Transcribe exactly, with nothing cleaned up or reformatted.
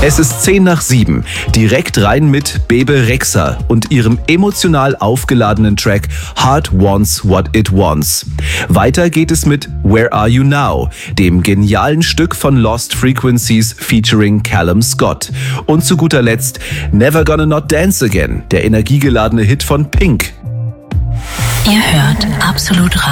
Es ist zehn nach sieben. Direkt rein mit Bebe Rexha und ihrem emotional aufgeladenen Track Heart Wants What It Wants. Weiter geht es mit Where Are You Now, dem genialen Stück von Lost Frequencies featuring Callum Scott. Und zu guter Letzt Never Gonna Not Dance Again, der energiegeladene Hit von Pink. Ihr hört Absolut Radio.